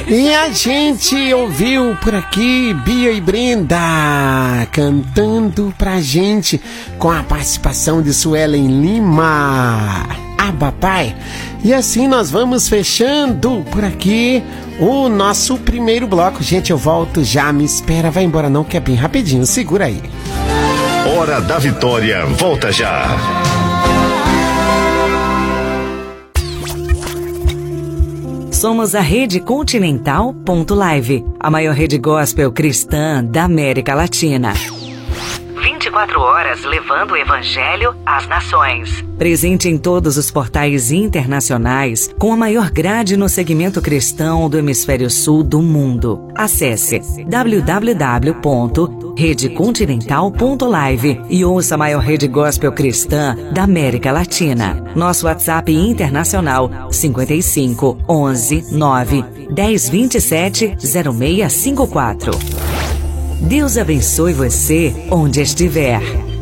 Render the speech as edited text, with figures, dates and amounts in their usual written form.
E a gente ouviu por aqui Bia e Brenda cantando pra gente com a participação de Suelen Lima. Ah, papai. E assim nós vamos fechando por aqui o nosso primeiro bloco. Gente, eu volto já, me espera, vai embora não, que é bem rapidinho, segura aí. Hora da Vitória, volta já. Somos a Rede Continental.live, a maior rede gospel cristã da América Latina. 24 horas levando o Evangelho às nações. Presente em todos os portais internacionais, com a maior grade no segmento cristão do Hemisfério Sul do mundo. Acesse www.redecontinental.live e ouça a maior rede gospel cristã da América Latina. Nosso WhatsApp internacional 55 11 9 10 27 0654. Deus abençoe você onde estiver.